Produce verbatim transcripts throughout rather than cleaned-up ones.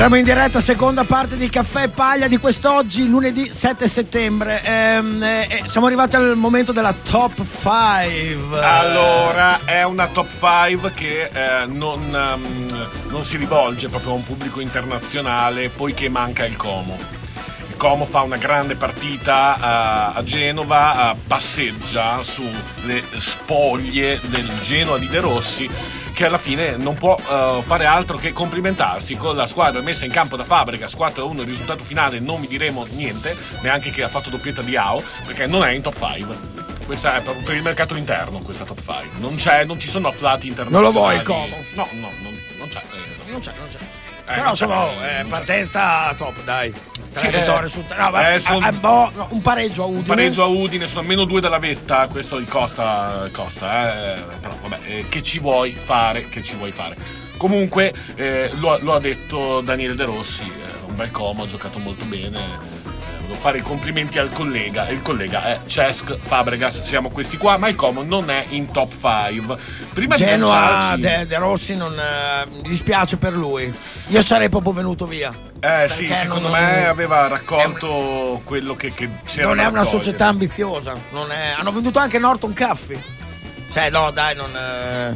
Siamo in diretta, seconda parte di Caffè e Paglia di quest'oggi, lunedì sette settembre. Ehm, eh, siamo arrivati al momento della top cinque. Allora, è una top cinque che eh, non, um, non si rivolge proprio a un pubblico internazionale, poiché manca il Como. Il Como fa una grande partita uh, a Genova, uh, passeggia sulle spoglie del Genoa di De Rossi, che alla fine non può uh, fare altro che complimentarsi con la squadra messa in campo da Fabregas. Quattro a uno il risultato finale, non vi diremo niente, neanche che ha fatto doppietta di A O, perché non è in top cinque. Questa è proprio per il mercato interno, questa top cinque. Non c'è, non ci sono afflati internazionali. Non lo vuoi il Como? No, no, non, non c'è. Eh, non c'è, non c'è. Eh, Però insomma, eh, partenza top, dai. Sì, eh, su, no, beh, eh, son, eh, boh, no, un pareggio a Udine. Un pareggio a Udine, sono meno due dalla vetta, questo il costa, costa eh. Però vabbè, eh, che ci vuoi fare, che ci vuoi fare. Comunque, eh, lo, lo ha detto Daniele De Rossi, eh, un bel Como, ha giocato molto bene. Eh, devo fare i complimenti al collega, e il collega è Cesc Fabregas, siamo questi qua, ma il Como non è in top cinque. Prima Genoa, di De, De Rossi non eh, mi dispiace per lui. Io sarei proprio venuto via. Eh sì, secondo non, me aveva raccolto è, quello che, che c'era. Non è una raccogliere. società ambiziosa. Non è, hanno venduto anche Norton Caffey. Cioè, no, dai, non. Eh,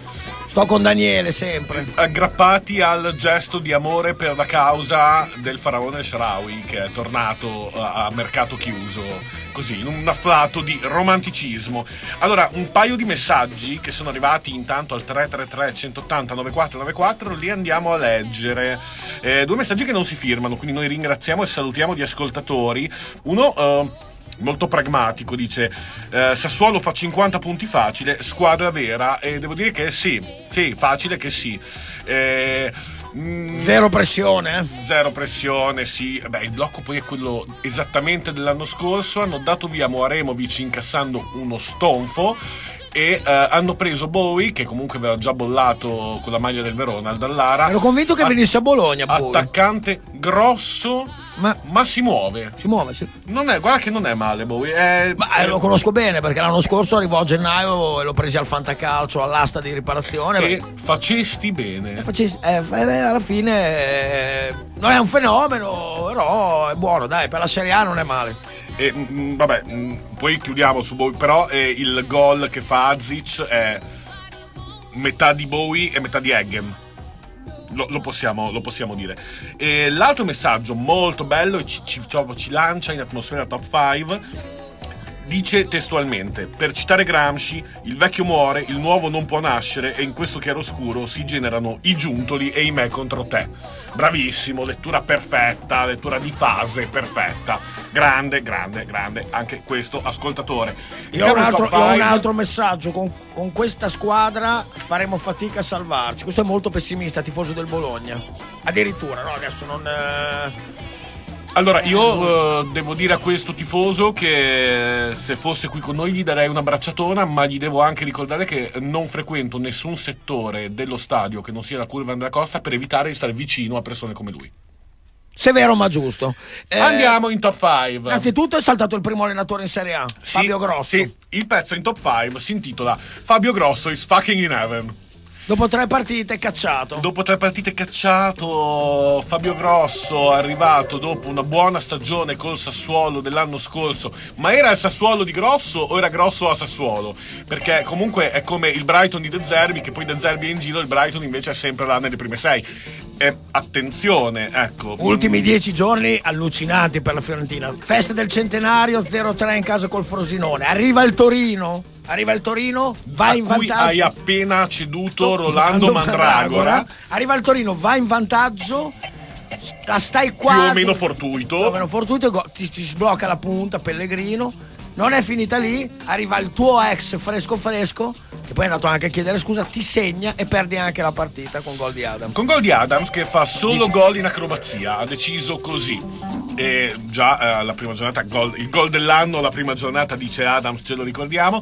sto con Daniele sempre. Aggrappati al gesto di amore per la causa del faraone Sharawi, che è tornato a, a mercato chiuso. Così, in un afflato di romanticismo. Allora, un paio di messaggi che sono arrivati intanto al tre tre tre uno otto zero nove quattro nove quattro, li andiamo a leggere. Eh, due messaggi che non si firmano, quindi noi ringraziamo e salutiamo gli ascoltatori. Uno eh, molto pragmatico, dice eh, Sassuolo fa cinquanta punti facile, squadra vera, e devo dire che sì, sì, facile che sì. Eh, Zero pressione? Zero pressione, sì. Beh, il blocco poi è quello esattamente dell'anno scorso. Hanno dato via Moaremovic incassando uno stonfo e uh, hanno preso Bowie, che comunque aveva già bollato con la maglia del Verona al Dallara. Ero convinto che a- venisse a Bologna Bowie. Attaccante grosso, ma, ma si muove. Si muove, sì. Non è, guarda che non è male Bowie. È, ma eh, lo conosco bene, perché l'anno scorso arrivò a gennaio e l'ho presi al Fantacalcio all'asta di riparazione. E perché... facesti bene. Facesti, eh, alla fine eh, non è un fenomeno, però è buono, dai, per la Serie A non è male. E, mh, vabbè, mh, poi chiudiamo su Bowie, però eh, il gol che fa Azic è metà di Bowie e metà di Eggem. Lo, lo, possiamo, lo possiamo dire. E l'altro messaggio molto bello e ci, ci, ci lancia in atmosfera top cinque. Dice testualmente: per citare Gramsci, il vecchio muore, il nuovo non può nascere, e in questo chiaroscuro si generano i giuntoli e i me contro te. Bravissimo, lettura perfetta, lettura di fase perfetta. Grande, grande, grande anche questo ascoltatore. Io ho un altro, io ho un altro messaggio: con, con questa squadra faremo fatica a salvarci. Questo è molto pessimista, tifoso del Bologna. Addirittura, no? Adesso non... Eh... Allora, io uh, devo dire a questo tifoso che se fosse qui con noi gli darei una bracciatona, ma gli devo anche ricordare che non frequento nessun settore dello stadio che non sia la curva Andrea Costa, per evitare di stare vicino a persone come lui. Severo ma giusto. Eh, Andiamo in top cinque. Innanzitutto è saltato il primo allenatore in Serie A, sì, Fabio Grosso. Sì, il pezzo in top cinque si intitola Fabio Grosso is fucking in heaven. Dopo tre partite cacciato. Dopo tre partite cacciato, Fabio Grosso è arrivato dopo una buona stagione col Sassuolo dell'anno scorso. Ma era il Sassuolo di Grosso o era Grosso a Sassuolo? Perché comunque è come il Brighton di De Zerbi, che poi De Zerbi è in giro, il Brighton invece è sempre là nelle prime sei. E attenzione, ecco. Ultimi dieci giorni allucinanti per la Fiorentina. Festa del centenario, zero tre in casa col Frosinone. Arriva il Torino. Arriva il Torino, va a in cui vantaggio. Hai appena ceduto Rolando Mandragora. Arriva il Torino, va in vantaggio. La stai qua. Più o meno fortuito. Più o meno fortuito, ti, ti sblocca la punta, Pellegrino. Non è finita lì, arriva il tuo ex fresco fresco, che poi è andato anche a chiedere scusa, ti segna e perdi anche la partita con gol di Adams. Con gol di Adams, che fa solo Dici. gol in acrobazia, ha deciso così. E già eh, la prima giornata, gol, il gol dell'anno, la prima giornata, dice Adams, ce lo ricordiamo.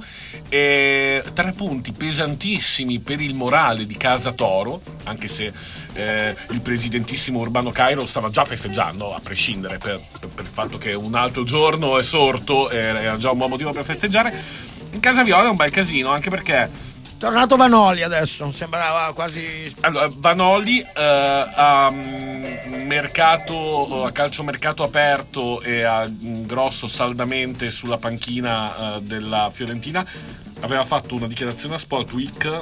E tre punti pesantissimi per il morale di Casa Toro, anche se eh, il presidentissimo Urbano Cairo stava già festeggiando, a prescindere per, per, per il fatto che un altro giorno è sorto, era già un buon motivo per festeggiare. In Casa Viola è un bel casino, anche perché Tornato Vanoli adesso, sembrava quasi. Allora, Vanoli eh, a mm, mercato, a calciomercato aperto e a mm, grosso saldamente sulla panchina eh, della Fiorentina aveva fatto una dichiarazione a Sport Week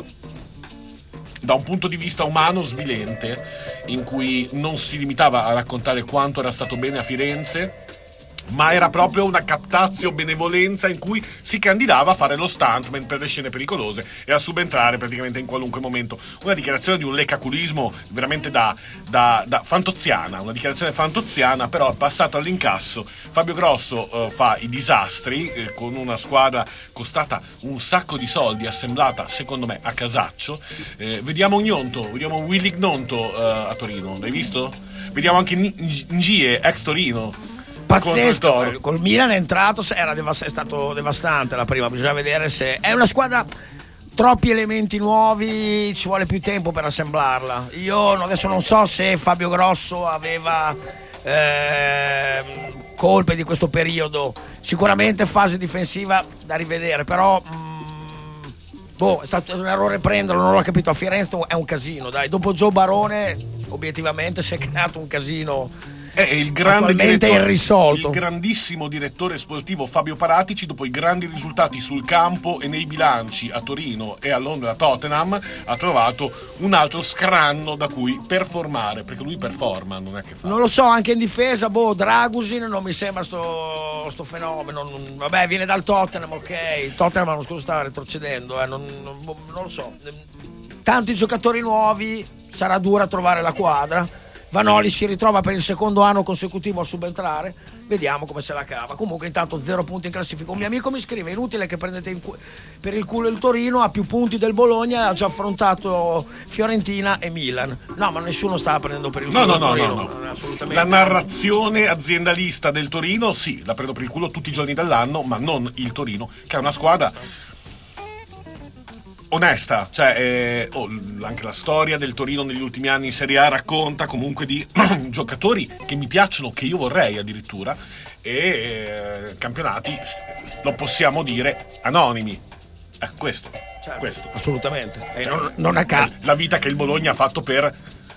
da un punto di vista umano svilente, in cui non si limitava a raccontare quanto era stato bene a Firenze, ma era proprio una captatio benevolenza in cui si candidava a fare lo stuntman per le scene pericolose e a subentrare praticamente in qualunque momento. Una dichiarazione di un lecaculismo veramente da, da, da fantoziana, una dichiarazione fantoziana, però passato all'incasso. Fabio Grosso eh, fa i disastri eh, con una squadra costata un sacco di soldi, assemblata secondo me a casaccio. Eh, vediamo Gnonto, vediamo Willy Gnonto eh, a Torino, l'hai visto? Vediamo anche Ngie, ex Torino. Pazzesco, col Milan è entrato, era devast- è stato devastante la prima, bisogna vedere se è una squadra, troppi elementi nuovi, ci vuole più tempo per assemblarla. Io adesso non so se Fabio Grosso aveva eh, colpe di questo periodo, sicuramente fase difensiva da rivedere, però mh, boh, è stato un errore prenderlo, non l'ho capito. A Firenze è un casino, dai, dopo Gio Barone obiettivamente si è creato un casino. È il grande direttore, irrisolto. Il grandissimo direttore sportivo Fabio Paratici, dopo i grandi risultati sul campo e nei bilanci a Torino e a Londra a Tottenham, ha trovato un altro scranno da cui performare, perché lui performa, non è che fa. Non lo so, anche in difesa, boh, Dragusin non mi sembra sto, sto fenomeno. Non, vabbè, viene dal Tottenham, ok. Il Tottenham l'anno scorso stava retrocedendo, eh, non, non, non lo so. Tanti giocatori nuovi, sarà dura trovare la quadra. Vanoli si ritrova per il secondo anno consecutivo a subentrare, vediamo come se la cava. Comunque intanto zero punti in classifica. Un mio amico mi scrive: inutile che prendete in cu- per il culo il Torino, ha più punti del Bologna, ha già affrontato Fiorentina e Milan. No, ma nessuno stava prendendo per il no, culo no, il no, Torino. no, no. Assolutamente. La narrazione aziendalista del Torino, sì, la prendo per il culo tutti i giorni dell'anno, ma non il Torino, che è una squadra onesta, cioè eh, oh, anche la storia del Torino negli ultimi anni in Serie A racconta comunque di giocatori che mi piacciono, che io vorrei addirittura, e eh, campionati, lo possiamo dire, anonimi. Eh, questo, certo, questo. Assolutamente. E non, non a caso. La vita che il Bologna ha fatto per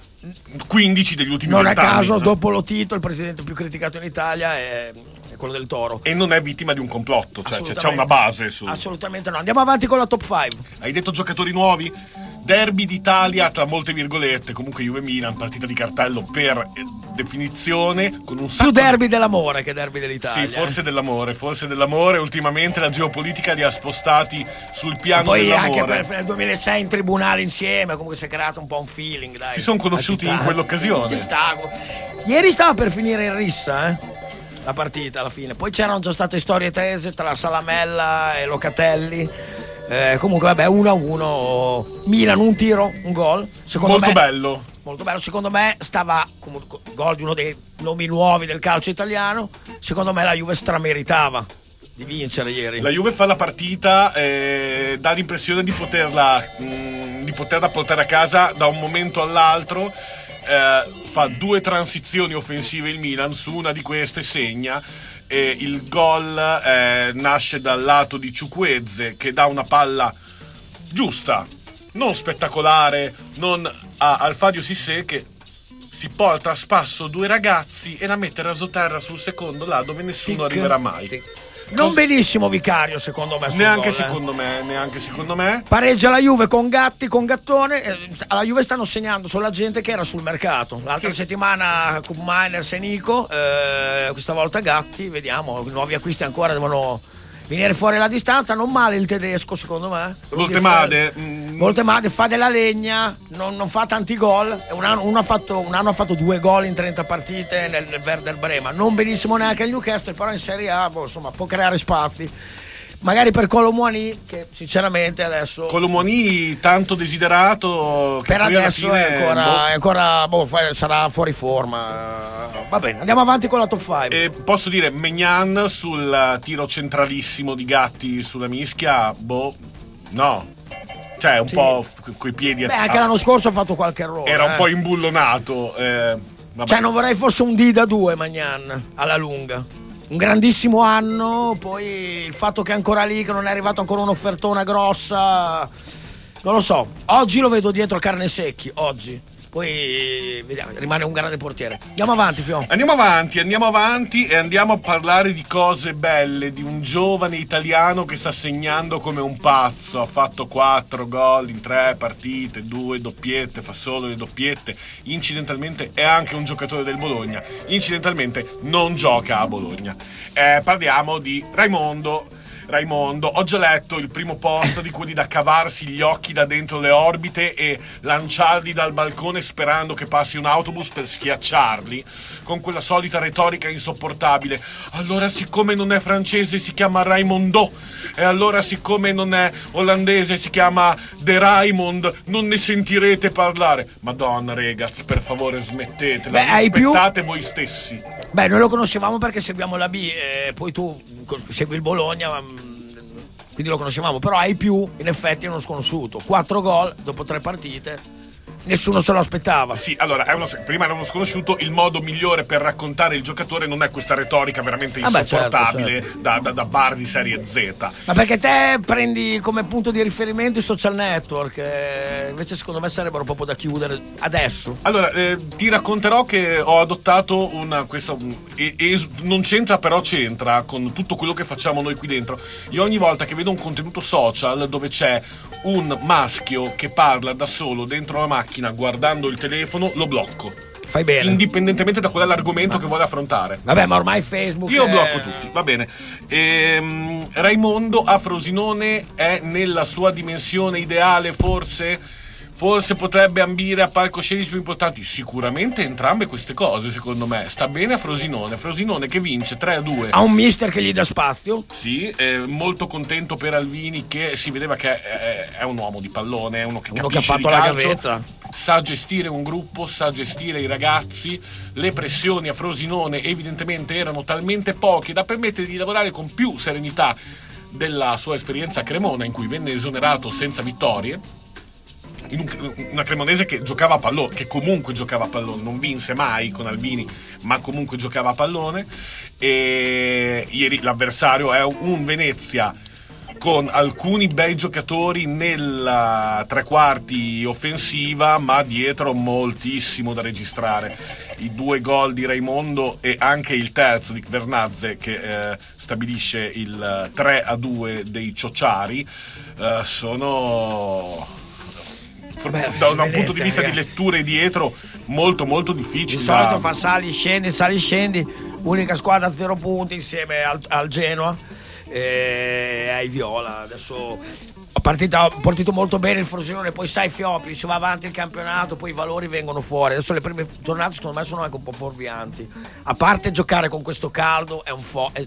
quindici degli ultimi non a vent'anni. caso, dopo Lotito, il presidente più criticato in Italia è quello del Toro. E non è vittima di un complotto, cioè c'è una base su. Assolutamente no. Andiamo avanti con la top cinque. Hai detto giocatori nuovi? Derby d'Italia tra molte virgolette, comunque Juve Milan, partita di cartello per eh, definizione, con un sacco più derby dell'amore che derby dell'Italia. Sì, forse eh. dell'amore, forse dell'amore. Ultimamente la geopolitica li ha spostati sul piano poi dell'amore. Poi anche per, nel duemilasei in tribunale insieme, comunque si è creato un po' un feeling, dai. Si sono conosciuti in quell'occasione. Ci sta. Ieri stava per finire in rissa, eh? La partita alla fine. Poi c'erano già state storie tese tra Salamella e Locatelli. Eh, comunque vabbè, uno a uno. Milan un tiro, un gol. Secondo molto me, bello. Molto bello. Secondo me stava comunque gol di uno dei nomi nuovi del calcio italiano. Secondo me la Juve strameritava di vincere ieri. La Juve fa la partita, eh, dà l'impressione di poterla, mh, di poterla portare a casa da un momento all'altro. Eh, fa due transizioni offensive il Milan, su una di queste segna, e il gol eh, nasce dal lato di Chukwueze, che dà una palla giusta, non spettacolare, non a Alfadio Cissé, che si porta a spasso due ragazzi e la mette rasoterra sul secondo, là dove nessuno tic, arriverà mai. Tic. Non benissimo Vicario, secondo me. Neanche gol, secondo eh. me, neanche secondo me. Pareggia la Juve con Gatti, con Gattone. Eh, alla Juve stanno segnando solo la gente che era sul mercato. L'altra che... settimana con Miners e Nico, eh, questa volta Gatti. Vediamo, i nuovi acquisti ancora devono venire fuori la distanza. Non male il tedesco, secondo me. Voltemade mm. Voltemade fa della legna, non, non fa tanti gol. Un anno, uno ha fatto, un anno ha fatto due gol in trenta partite nel, nel Werder Brema. Non benissimo neanche al Newcastle, però in Serie A boh, insomma, può creare spazi. Magari per Colomouani, che sinceramente adesso Colomouani tanto desiderato che per adesso fine, è ancora, boh. è ancora boh, sarà fuori forma. Va bene, andiamo avanti con la top cinque. E posso dire Maignan sul tiro centralissimo di Gatti sulla mischia, boh, no, cioè un sì. po' coi piedi. Beh, anche ah, l'anno scorso ha fatto qualche errore, era eh. un po' imbullonato, eh, cioè non vorrei fosse un D da due Maignan alla lunga. Un grandissimo anno, poi il fatto che è ancora lì, che non è arrivato ancora un'offertona grossa, Non lo so, oggi lo vedo dietro Carne Secchi, oggi. Poi vediamo, rimane un grande portiere. Andiamo avanti, Fio. Andiamo avanti, andiamo avanti e andiamo a parlare di cose belle, di un giovane italiano che sta segnando come un pazzo. Ha fatto quattro gol in tre partite, due doppiette, fa solo le doppiette. Incidentalmente è anche un giocatore del Bologna. Incidentalmente non gioca a Bologna. Eh, parliamo di Raimondo. Raimondo, ho già letto il primo post di quelli da cavarsi gli occhi da dentro le orbite e lanciarli dal balcone sperando che passi un autobus per schiacciarli, con quella solita retorica insopportabile. Allora siccome non è francese si chiama Raimondo, e allora siccome non è olandese si chiama De Raimond, non ne sentirete parlare. Madonna ragazzi, per favore smettetela, Beh, hai rispettate più... voi stessi. Beh, noi lo conoscevamo perché seguiamo la B, e poi tu segui il Bologna, ma quindi lo conoscevamo, però hai più, in effetti è uno sconosciuto. Quattro gol dopo tre partite. Nessuno se lo aspettava. Sì, allora, è uno, prima era uno sconosciuto, il modo migliore per raccontare il giocatore non è questa retorica veramente insopportabile, ah beh, certo, certo. Da, da, da bar di serie Z. Ma perché te prendi come punto di riferimento i social network, eh, invece secondo me sarebbero proprio da chiudere adesso. Allora, eh, ti racconterò che ho adottato una, questa, e, e non c'entra però c'entra con tutto quello che facciamo noi qui dentro. Io ogni volta che vedo un contenuto social dove c'è un maschio che parla da solo dentro la macchina guardando il telefono, lo blocco. Fai bene. Indipendentemente da qual è l'argomento ma... che vuole affrontare. Vabbè, ma ormai Facebook io è... blocco tutti, va bene. Ehm, Raimondo a Frosinone è nella sua dimensione ideale, forse? Forse potrebbe ambire a palcoscenici più importanti. Sicuramente entrambe queste cose, secondo me. Sta bene a Frosinone. Frosinone che vince tre a due. Ha un mister che gli dà spazio. Sì, eh, molto contento per Alvini, che si vedeva che è, è un uomo di pallone, è uno che uno capisce che ha fatto di calcio, la gavetta. Sa gestire un gruppo, sa gestire i ragazzi. Le pressioni a Frosinone evidentemente erano talmente poche da permettergli di lavorare con più serenità della sua esperienza a Cremona, in cui venne esonerato senza vittorie. In un, una Cremonese che giocava a pallone, che comunque giocava a pallone, non vinse mai con Albini, ma comunque giocava a pallone. E ieri l'avversario è un Venezia con alcuni bei giocatori nella tre quarti offensiva, ma dietro moltissimo da registrare. I due gol di Raimondo e anche il terzo di Vernazze che eh, stabilisce il tre a due dei Ciociari eh, sono... Beh, da un punto di vista ragazzi. Di letture dietro molto molto difficile. Di solito fa sali scendi sali scendi, unica squadra a zero punti insieme al, al Genoa e ai Viola. Adesso ha partito, partito molto bene il Frosinone, poi sai Fioppi ci va avanti il campionato, poi i valori vengono fuori. Adesso le prime giornate secondo me sono anche un po' fuorvianti, a parte giocare con questo caldo è un fo- è